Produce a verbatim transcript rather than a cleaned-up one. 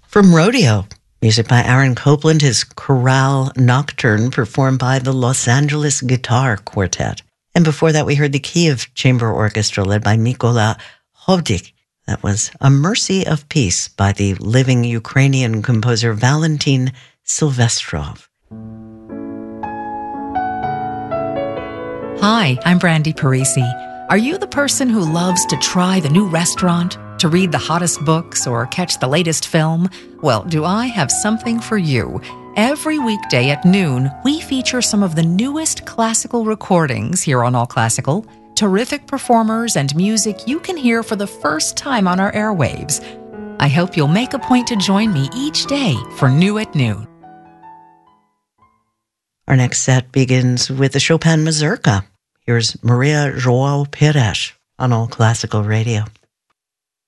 From Rodeo, music by Aaron Copland, his Chorale Nocturne performed by the Los Angeles Guitar Quartet. And before that, we heard the Kiev Chamber Orchestra led by Mykola Hovdik. That was A Mercy of Peace by the living Ukrainian composer Valentin Silvestrov. Hi, I'm Brandy Parisi. Are you the person who loves to try the new restaurant, to read the hottest books, or catch the latest film? Well, do I have something for you. Every weekday at noon, we feature some of the newest classical recordings here on All Classical, terrific performers and music you can hear for the first time on our airwaves. I hope you'll make a point to join me each day for New at Noon. Our next set begins with the Chopin Mazurka. Here's Maria João Pires on All Classical Radio.